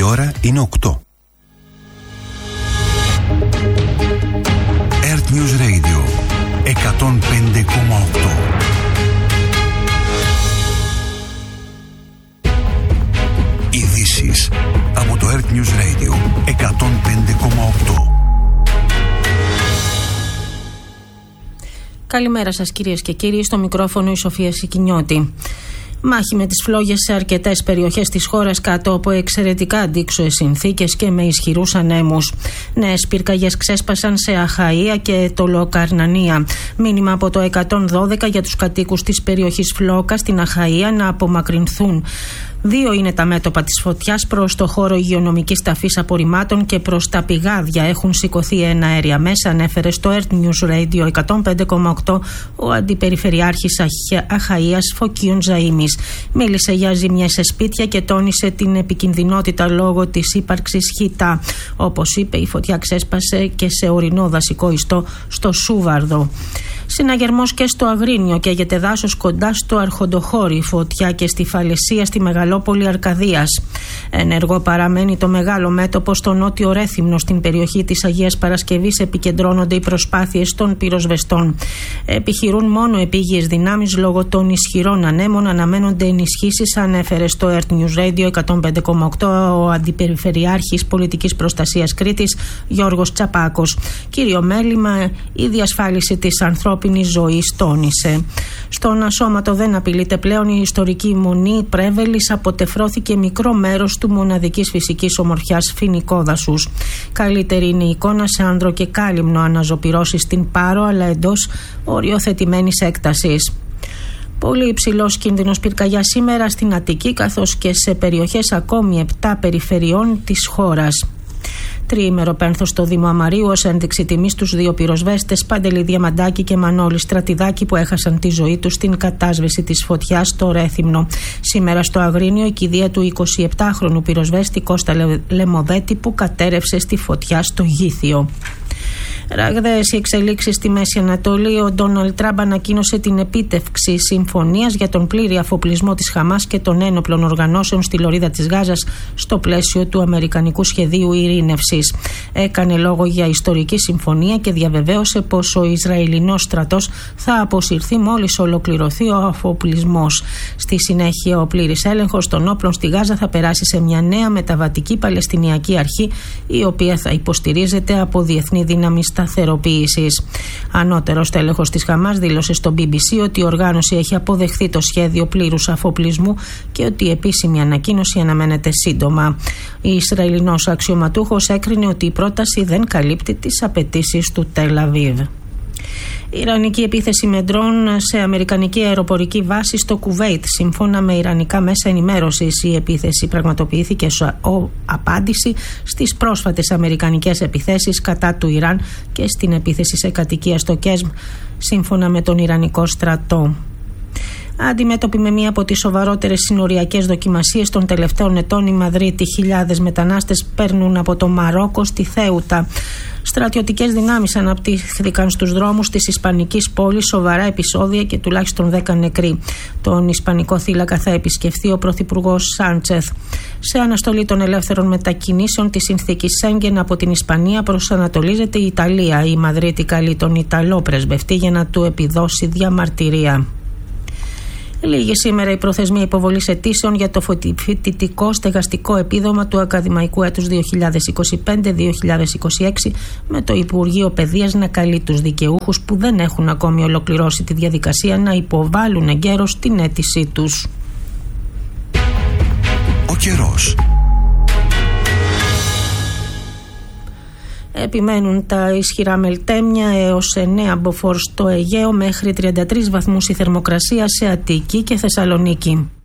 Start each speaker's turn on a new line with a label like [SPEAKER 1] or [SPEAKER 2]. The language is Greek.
[SPEAKER 1] ώρα είναι 8. Earth News Radio 105,8. Ειδήσεις από το Earth News Radio 105,8.
[SPEAKER 2] Καλημέρα σας κυρίες και κύριοι, στο μικρόφωνο η Σοφία Σικινιώτη. Μάχη με τις φλόγες σε αρκετές περιοχές της χώρας κάτω από εξαιρετικά αντίξωες συνθήκες και με ισχυρούς ανέμους. Νέες πυρκαγιές ξέσπασαν σε Αχαΐα και Τολοκαρνανία. Μήνυμα από το 112 για τους κατοίκους της περιοχής Φλόκα στην Αχαΐα να απομακρυνθούν. 2 είναι τα μέτωπα της φωτιάς προς το χώρο υγειονομικής ταφής απορριμμάτων και προς τα πηγάδια. Έχουν σηκωθεί ένα αέρια μέσα, ανέφερε στο Earth News Radio 105,8 ο Αντιπεριφερειάρχης Αχαΐας Φωκίων Ζαΐμης. Μίλησε για ζημιές σε σπίτια και τόνισε την επικινδυνότητα λόγω της ύπαρξης χιτά. Όπως είπε, η φωτιά ξέσπασε και σε ορεινό δασικό ιστό στο Σούβαρδο. Συναγερμός και στο Αγρίνιο, καίγεται δάσος κοντά στο Αρχοντοχώρι, φωτιά και στη Φαλαισία στη Μεγαλόπολη Αρκαδίας. Ενεργό παραμένει το μεγάλο μέτωπο στο νότιο Ρέθυμνο, στην περιοχή της Αγίας Παρασκευής επικεντρώνονται οι προσπάθειες των πυροσβεστών. Επιχειρούν μόνο επίγειες δυνάμεις λόγω των ισχυρών ανέμων, αναμένονται ενισχύσεις, ανέφερε στο Earth News Radio 105,8 ο Αντιπεριφερειάρχης Πολιτικής Προστασίας Κρήτης Γιώργος Τσαπάκος. Κύριο μέλημα η διασφάλιση της ανθρώπινης ζωής, τόνισε. Στον Ασώματο δεν απειλείται πλέον η ιστορική μονή Πρέβελης, αποτεφρώθηκε μικρό μέρος του μοναδικής φυσικής ομορφιάς φοινικόδασους. Καλύτερη είναι η εικόνα σε άνδρο και κάλυμνο, αναζωπυρώσει στην Πάρο, αλλά εντός οριοθετημένης έκτασης. Πολύ υψηλός κίνδυνος πυρκαγιά σήμερα στην Αττική, καθώς και σε περιοχές ακόμη 7 περιφερειών της χώρας. Τριήμερο πένθος στο Δήμο Αμαρίου ως ένδειξη τιμής στους 2 πυροσβέστες, Παντελή Διαμαντάκη και Μανώλη Στρατιδάκη, που έχασαν τη ζωή τους στην κατάσβεση της φωτιάς στο Ρέθυμνο. Σήμερα στο Αγρίνιο η κηδεία του 27χρονου πυροσβέστη Κώστα Λεμοδέτη, που κατέρευσε στη φωτιά στο Γήθιο. Ραγδαίες οι εξελίξεις στη Μέση Ανατολή. Ο Ντόναλντ Τραμπ ανακοίνωσε την επίτευξη συμφωνίας για τον πλήρη αφοπλισμό της Χαμάς και των ένοπλων οργανώσεων στη λωρίδα της Γάζας στο πλαίσιο του Αμερικανικού Σχεδίου Ειρήνευσης. Έκανε λόγο για ιστορική συμφωνία και διαβεβαίωσε πως ο Ισραηλινός στρατός θα αποσυρθεί μόλις ολοκληρωθεί ο αφοπλισμός. Στη συνέχεια, ο πλήρης έλεγχος των όπλων στη Γάζα θα περάσει σε μια νέα μεταβατική Παλαιστινιακή αρχή, η οποία θα υποστηρίζεται από διεθνή δύναμη σταθεροποίησης. Ανώτερος τέλεχος της Χαμάς δήλωσε στο BBC ότι η οργάνωση έχει αποδεχθεί το σχέδιο πλήρους αφοπλισμού και ότι η επίσημη ανακοίνωση αναμένεται σύντομα. Ο Ισραηλινός αξιωματούχος έκρινε ότι η πρόταση δεν καλύπτει τις απαιτήσεις του Τελ Αβίβ. Ιρανική επίθεση με ντρόν σε αμερικανική αεροπορική βάση στο Κουβέιτ. Σύμφωνα με ιρανικά μέσα ενημέρωσης, η επίθεση πραγματοποιήθηκε ως απάντηση στις πρόσφατες αμερικανικές επιθέσεις κατά του Ιράν και στην επίθεση σε κατοικία στο Κέσμ, σύμφωνα με τον Ιρανικό στρατό. Αντιμέτωποι με μία από τις σοβαρότερες συνοριακές δοκιμασίες των τελευταίων ετών, η Μαδρίτη, χιλιάδες μετανάστες παίρνουν από το Μαρόκο στη Θέουτα. Στρατιωτικές δυνάμεις αναπτύχθηκαν στους δρόμους της Ισπανικής πόλης, σοβαρά επεισόδια και τουλάχιστον 10 νεκροί. Τον Ισπανικό θύλακα θα επισκεφθεί ο Πρωθυπουργός Σάντσεθ. Σε αναστολή των ελεύθερων μετακινήσεων της συνθήκης Σέγγεν από την Ισπανία προσανατολίζεται η Ιταλία. Η Μαδρίτη καλεί τον Ιταλό πρεσβευτή για να του επιδώσει διαμαρτυρία. Λίγη σήμερα η προθεσμία υποβολής αιτήσεων για το φοιτητικό στεγαστικό επίδομα του ακαδημαϊκού έτους 2025-2026, με το Υπουργείο Παιδείας να καλεί τους δικαιούχους που δεν έχουν ακόμη ολοκληρώσει τη διαδικασία να υποβάλουν εγκαίρως την αίτησή τους.
[SPEAKER 1] Ο καιρός.
[SPEAKER 2] Επιμένουν τα ισχυρά μελτέμια έως 9 μποφόρ στο Αιγαίο, μέχρι 33 βαθμούς η θερμοκρασία σε Αττική και Θεσσαλονίκη.